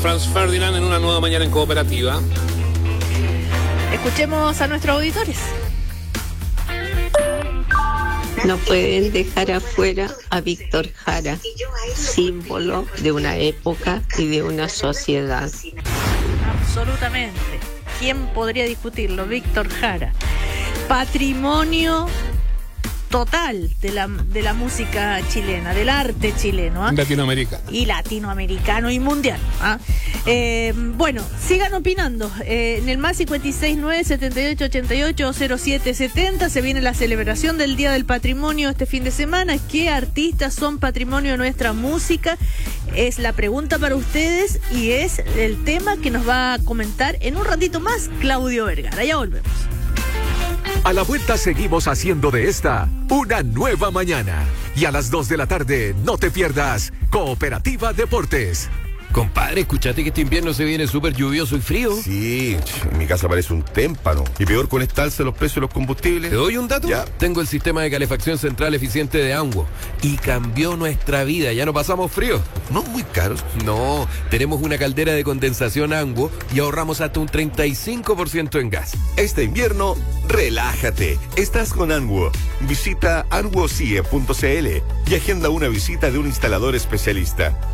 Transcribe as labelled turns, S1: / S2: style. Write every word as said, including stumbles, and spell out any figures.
S1: Franz Ferdinand en una nueva mañana en Cooperativa.
S2: Escuchemos a nuestros auditores.
S3: No pueden dejar afuera a Víctor Jara, símbolo de una época y de una sociedad.
S2: Absolutamente. ¿Quién podría discutirlo? Víctor Jara. Patrimonio total de la, de la música chilena, del arte chileno. ¿eh?
S1: Latinoamericano.
S2: Y latinoamericano y mundial. ¿eh? Eh, bueno, sigan opinando. Eh, en el más cincuenta y seis nueve setenta y ocho ochenta y ocho cero siete setenta se viene la celebración del Día del Patrimonio este fin de semana. ¿Qué artistas son patrimonio de nuestra música? Es la pregunta para ustedes y es el tema que nos va a comentar en un ratito más Claudio Vergara. Ya volvemos.
S4: A la vuelta seguimos haciendo de esta una nueva mañana. Y a las dos de la tarde no te pierdas Cooperativa Deportes.
S5: Compadre, escuchate que este invierno se viene súper lluvioso y frío.
S6: Sí, en mi casa parece un témpano. Y peor con esta alza de los precios de los combustibles.
S5: ¿Te doy un dato?
S6: Ya.
S5: Tengo el sistema de calefacción central eficiente de Anguo y cambió nuestra vida. Ya no pasamos frío.
S6: No muy caros.
S5: No, tenemos una caldera de condensación Anguo y ahorramos hasta un treinta y cinco por ciento en gas.
S6: Este invierno, relájate. Estás con Anguo. Visita anguocie punto c l y agenda una visita de un instalador especialista.